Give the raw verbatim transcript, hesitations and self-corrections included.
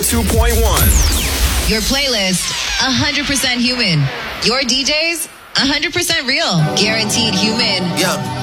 two point one. Your playlist, one hundred percent human. Your D Js, one hundred percent real. Guaranteed human. Yeah.